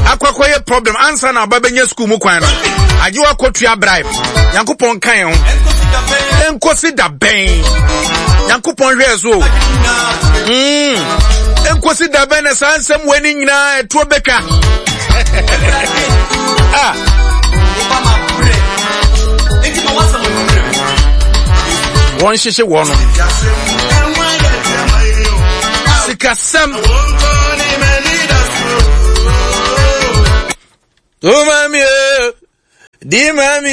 akwakoye problem answer na babenya school mu kwan no aje wakotua bribe yankopon kan ho enkosi da ben yankopon hwezo enkosi da ben na sansem wani nyina eto beka won sheshe wono sikasam oh mami di mami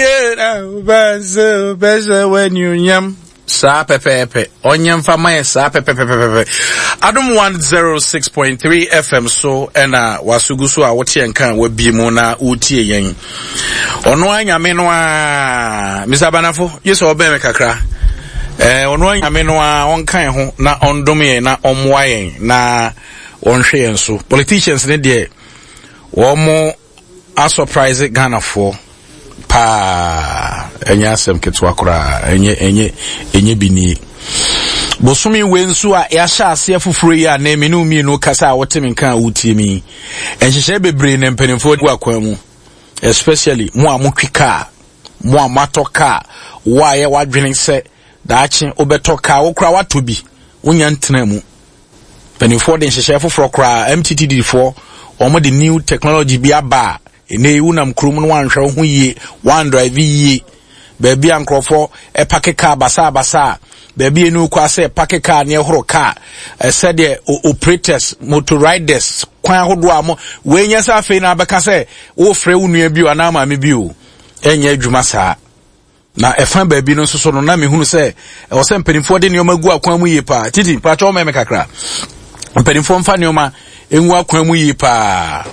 bazo beza when you nyam sa pepe onyam fa mai sa pepe adum 106.3 FM so ena wasugu so a wote enkan wa bi mu na utie yen ono anyame no a misabanafo yeso obeme kakra ono anyame no a onkan ho na ondome na omwa yen na onhwe yen so politicians ne de wo a surprise Ghana for pa enya sem ketwa kura enye bini bosumi wensu a ya sha ase afufuro ya na me no mi no kasa wotemi kan wutie mi enhyehyɛ bebre ne mpanimfo gu akwan mu especially mo amotwika mo amatoka wa ye wadwene se daache obetoka wo kura watobi wonya ntena mu mpanimfo de nhyehyɛ afufuro kura MTTD4 omo the new technology bi aba ene unam krum no wanhwe ho yie one drive yie baby ankrofo e pake car basa baby enu kwa se pake car ne horo car said the operators motor riders kwan hodo amo wenya sa fe na beka se wo frɛ wo nua bi ana ma me bi o enya adwuma saa na efan baby no so no na me hunu se e wo se mpanimfo de ne omagu akwan mu yie pa titi pa cho me kakra mpanimfo mfa ne oma engu akwan mu yie pa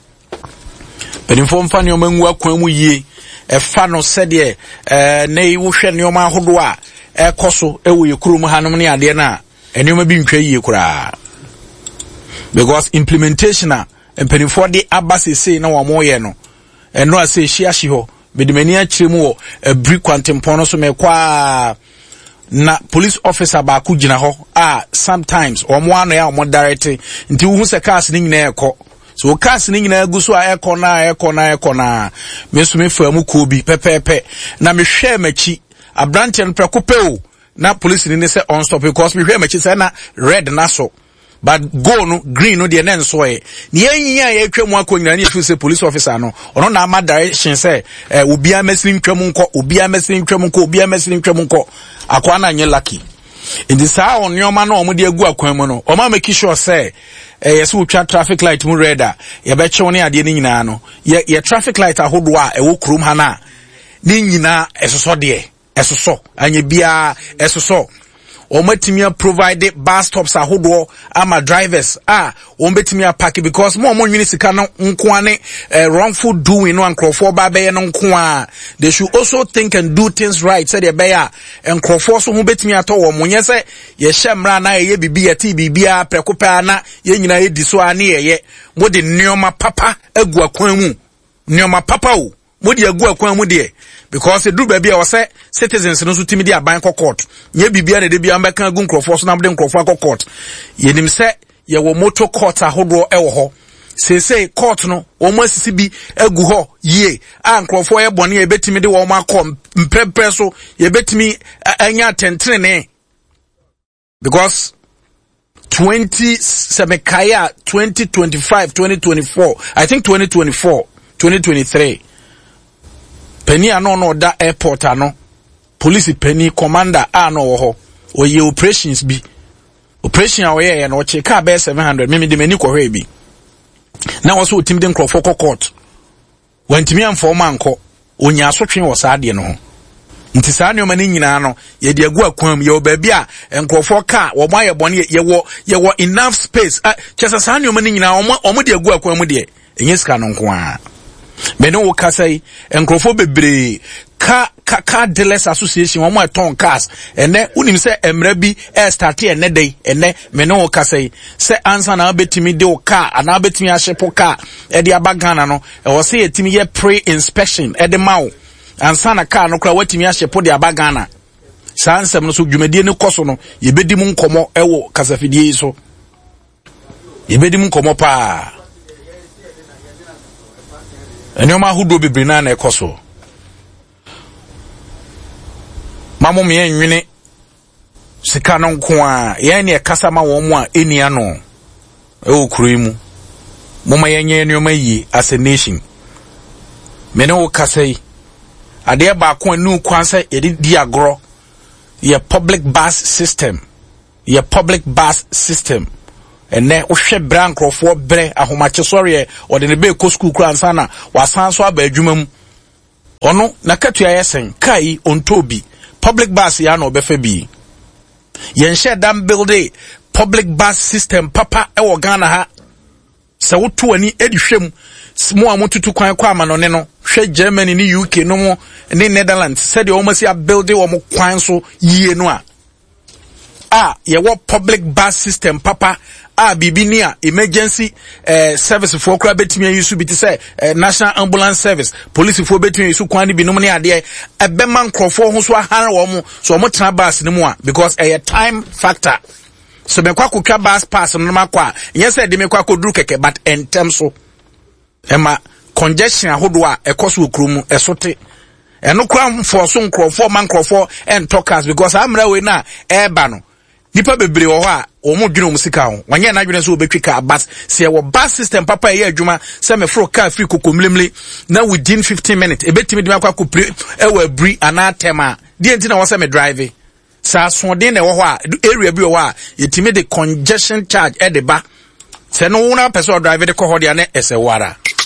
penifo mfa ne omangu akwan mu yie efa no sede na iwo hwe ne oma hodo a ekoso ewo yekurum hanom ne ade na enioma bi ntwa yie kura because implementation a penifo de abasese na wo moye no eno ase hia ho bedimani a kiremu wo abri kwantempon no so mekwa na police officer ba ku gina ho sometimes omo ano ya omo direct nti wo hu se cars ni nyina ekọ so cars ni nyina agu so a ekọ na mesumi famu ko bi pepepe na me hwe machi abrante no prekopeo na police ni say on stop because me hwe machi say na red na so but go no green no de na nso e ne yanyiya ya twam akonyina ne fi say police officer no ono na ama direction say obi amesin twam nko akwa na nye lucky in the saa onyoma na omo de agu akwan mu no oma make sure say yes we twa traffic light mu red a ye be chewo ne ade ni nyina no ye traffic light ahodo a e wo krom ha na ni nyina esoso de esoso anye bia esoso omatimia provide bus stops ahodo ama drivers ombetimi park because mo nwini sika no nko ane wrongful doing no ankrofo ba be no nko a they should also think and do things right said they be a ankrofo so ho betimi ato wo monye se ye hyemra na ye bibi ya ti bibia prekopa na ye nyina ye diso ane ye mo de nneoma papa agu akwan mu nneoma papa o mo de agu akwan mu de because do baby I say citizens no so timi dia ban court nye bibia na de bia mbeka agu nkrofo so na de nkrofo court yenim se ye wo motor court ahodo e wo ho say court no wo mo asisi bi agu ho ye nkrofo ye bone ye betimi de wo ma kom mpepre so ye betimi anya tentrene because 2025 2024 I think 2023 penny no da airport ano police penny commander no wo ho oye operations bi operation a oye no che ka be 700 me de mani ko hwe bi na wo so otim de nkrofo court wantimi amfo anko onya asotwe wo sa de no ho nti sa ne omani nyina no ye de agu akwam ye obabi a nkrofo ka wo ma ye bone ye wo enough space chesa sa ne omani nyina omo de agu akwam de enye ska no nko a Beno wo kasai enkrofo bebre ka dealers association wo mo ton cars ene unim se emra bi start ene dey ene meno wo kasai se ansa na betimi de o car ana betimi ahyepo car e de abagana no e wo se yetimi ye pre inspection e de mawo ansa na car no kra watimi ahyepo de abagana sa ansem no so dwumadi ne koso no ye bedi mu nkomo e wo kasafidie so ye bedi mu nkomo pa Enyoma hudo bebre na na ekoso. Mamu me enwene sika no nko a ye ne kasa ma wo mu a enia no e okuru mu. Moma yenye enyoma yi as a nation. Me ne wo kasa yi. Ade ba ko anu kwanse ye di agro. Ye public bus system. Ye public bus system. Ene ohwe bra nkrofo bre ahomache sori o de ne be ko school kura ansa na wasan so aba adwuma mu ono na katua yesen kai ontobi public bus ya na obefa bi yen share dam build public bus system papa e wo Ghana ha se woto ani edihwem mo amotutu kwan kwa amanone no hwe Germany ni UK no mo ni Netherlands said the almost ya build wo mo kwan so yie no a ye wo public bus system papa bibinia emergency service for kra betimi yusu biti say national ambulance service police for betimi yusu kwani binom ne ade ebema nkrofo ho so ahara wo mo so mo tena bus ne mu a because a time factor so me kwa kokwa bus pass no makwa yes say de me kwa koduru keke but entem so ema congestion ahodo a ekoso okrumu esote eno kwa mfoso nkrofo man nkrofo and talkers because amra we na eba no nipa bebre wo ha o mo dwene o musika ho wanye na dwene so obetwika bus se wo bus system papa ye adwuma se me fro car free kokomlemle na within 15 minutes ebetimi de akwa kopre e wa bri ana tema die nti na wo se me drive sa so den na wo ho a area bi wo a yetimi de congestion charge e de ba se no una person drive de ko ho de na ese wara